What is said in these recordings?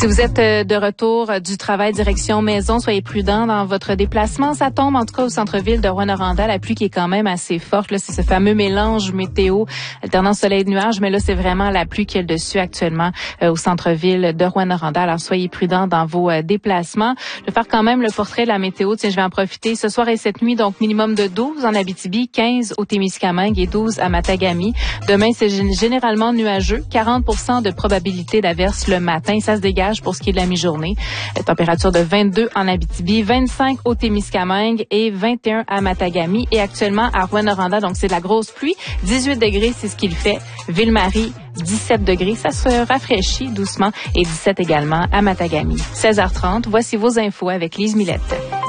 Si vous êtes de retour du travail direction maison, soyez prudents dans votre déplacement. Ça tombe en tout cas au centre-ville de Rouyn-Noranda. La pluie qui est quand même assez forte. Là, c'est ce fameux mélange météo, alternance soleil et nuages. Mais là, c'est vraiment la pluie qui est le dessus actuellement au centre-ville de Rouyn-Noranda. Alors, soyez prudents dans vos déplacements. Je vais faire quand même le portrait de la météo. Tiens, je vais en profiter. Ce soir et cette nuit, donc minimum de 12 en Abitibi, 15 au Témiscamingue et 12 à Matagami. Demain, c'est généralement nuageux. 40% de probabilité d'averse le matin. Ça se dégage pour ce qui est de la mi-journée. Température de 22 en Abitibi, 25 au Témiscamingue et 21 à Matagami. Et actuellement à Rouyn-Noranda, donc c'est de la grosse pluie. 18 degrés, c'est ce qu'il fait. Ville-Marie, 17 degrés. Ça se rafraîchit doucement. Et 17 également à Matagami. 16h30, voici vos infos avec Lise Millette.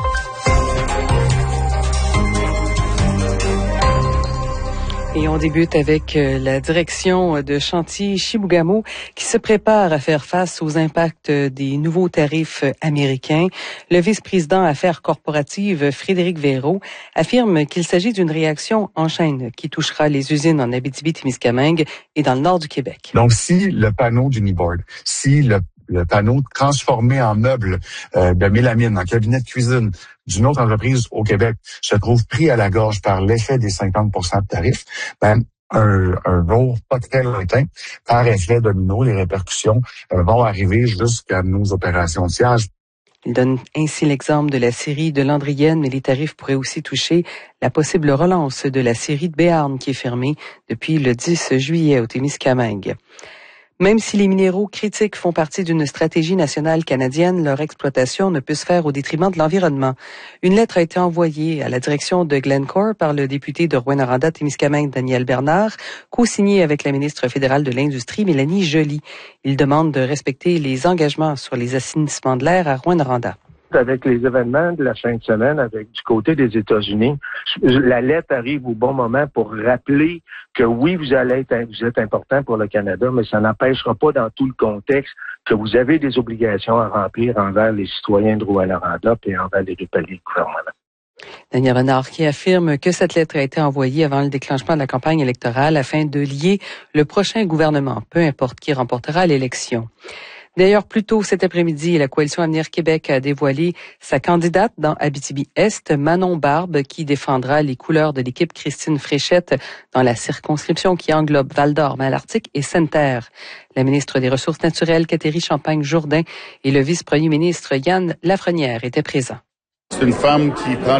Et on débute avec la direction de chantier Chibougamau qui se prépare à faire face aux impacts des nouveaux tarifs américains. Le vice-président Affaires corporatives, Frédéric Véraud, affirme qu'il s'agit d'une réaction en chaîne qui touchera les usines en Abitibi-Témiscamingue et dans le nord du Québec. Donc, si le panneau d'Uniboard, si le panneau transformé en meuble de mélamine, en cabinet de cuisine d'une autre entreprise au Québec se trouve pris à la gorge par l'effet des 50% de tarifs, ben, un jour pas très lointain, par effet domino, les répercussions vont arriver jusqu'à nos opérations de siège. Il donne ainsi l'exemple de la scierie de Landrienne, mais les tarifs pourraient aussi toucher la possible relance de la scierie de Béarn qui est fermée depuis le 10 juillet au Témiscamingue. Même si les minéraux critiques font partie d'une stratégie nationale canadienne, leur exploitation ne peut se faire au détriment de l'environnement. Une lettre a été envoyée à la direction de Glencore par le député de Rouyn-Noranda-Témiscamingue, Daniel Bernard, co-signée avec la ministre fédérale de l'Industrie, Mélanie Joly. Il demande de respecter les engagements sur les assainissements de l'air à Rouyn-Noranda. Avec les événements de la fin de semaine, avec du côté des États-Unis, la lettre arrive au bon moment pour rappeler que oui, vous êtes important pour le Canada, mais ça n'empêchera pas dans tout le contexte que vous avez des obligations à remplir envers les citoyens de Rouyn-Noranda et envers les paliers de gouvernement. Daniel Renard qui affirme que cette lettre a été envoyée avant le déclenchement de la campagne électorale afin de lier le prochain gouvernement, peu importe qui remportera l'élection. D'ailleurs, plus tôt cet après-midi, la Coalition Avenir Québec a dévoilé sa candidate dans Abitibi-Est, Manon Barbe, qui défendra les couleurs de l'équipe Christine Fréchette dans la circonscription qui englobe Val-d'Or, Malartic et Sainte-Terre. La ministre des Ressources naturelles, Catherine Champagne-Jourdain, et le vice-premier ministre Yann Lafrenière étaient présents. C'est une femme qui prend